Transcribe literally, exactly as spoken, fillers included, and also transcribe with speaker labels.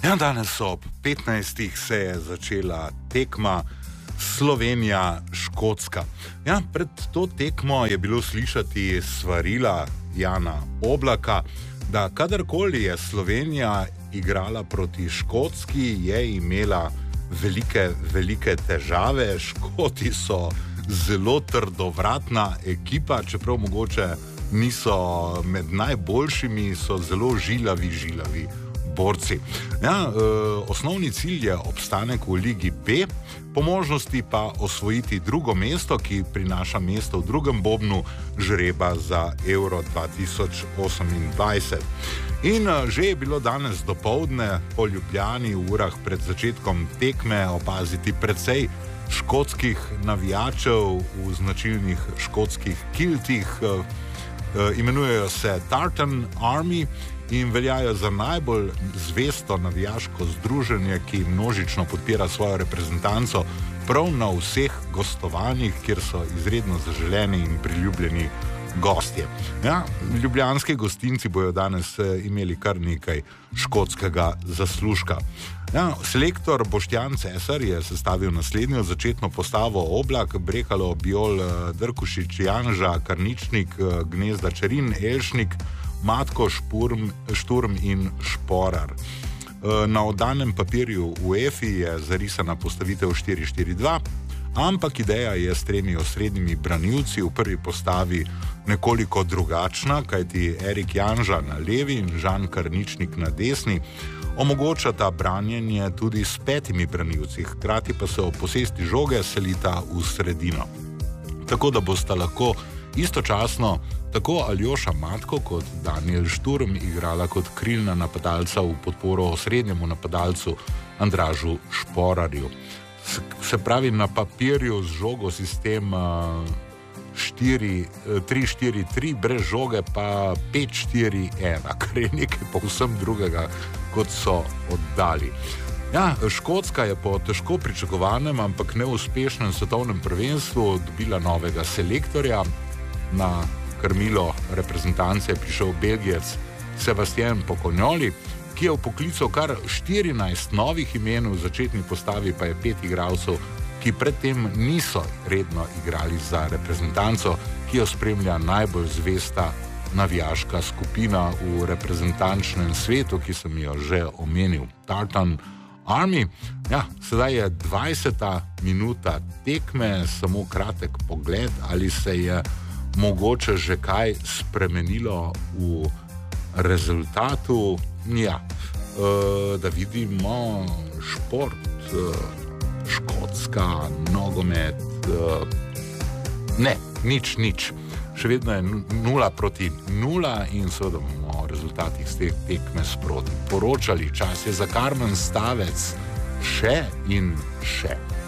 Speaker 1: Ja, danes ob petnajstih se je začela tekma Slovenija-Škotska. Ja, pred to tekmo je bilo slišati svarila Jana Oblaka, da kadarkoli je Slovenija igrala proti Škotski, je imela velike, velike težave. Škoti so zelo trdovratna ekipa, čeprav mogoče niso med najboljšimi, so zelo žilavi, žilavi borci. Ja, e, osnovni cilj je obstanek v Ligi B, po možnosti pa osvojiti drugo mesto, ki prinaša mesto v drugem bobnu žreba za Euro dva tisoč osemindvajset. In že je bilo danes dopoldne po Ljubljani v urah pred začetkom tekme opaziti precej škotskih navijačev v značilnih škotskih kiltih. E, e, imenujejo se Tartan Army in veljajo za najbolj zvesto navijaško združenje, ki množično podpira svojo reprezentanco prav na vseh gostovanjih, kjer so izredno zaželeni in priljubljeni gostje. Ja, ljubljanski gostinci bojo danes imeli kar nekaj škotskega zaslužka. Ja, selektor Boštjan Cesar je sestavil naslednjo začetno postavo: Oblak, Brekalo, Biol, Drkušič, Janža, Karničnik, Gnezda, Čerin, Elšnik, Matko, Špurm, Šturm in Šporar. Na oddanem papirju UEFA je zarisana postavitev štiri štiri dva, ampak ideja je s tremi osrednjimi branilci v prvi postavi nekoliko drugačna, kajti Erik Janža na levi in Žan Karničnik na desni omogočata branjenje tudi s petimi branilci, hkrati pa se ob posesti žoge selita v sredino. Tako da bosta lahko istočasno tako Aljoša Matko kot Daniel Šturm igrala kot krilna napadalca v podporo osrednjemu napadalcu Andražu Šporarju. Se pravi, na papirju z žogo sistem tri štiri tri, brez žoge pa pet štiri ena, kar je nekaj povsem drugega, kot so oddali. Ja, Škotska je po težko pričakovanem, ampak neuspešnem svetovnem prvenstvu dobila novega selektorja. Na krmilo reprezentance je prišel Belgijec Sebastian Pokonjoli, ki je vpoklical kar štirinajst novih imen, v začetni postavi pa je pet igralcev, ki predtem niso redno igrali za reprezentanco, ki jo spremlja najbolj zvesta navijaška skupina v reprezentančnem svetu, ki sem jo že omenil, Tartan Army. Ja, sedaj je dvajseta minuta tekme, samo kratek pogled, ali se je mogoče že kaj spremenilo v rezultatu. Ja, e, da vidimo šport, e, Škotska, nogomet, e, ne, nič, nič. Še vedno je nula proti nula in seveda bomo o rezultatih z te tekme sproti poročali. Čas je za Karmen Stavec še in še.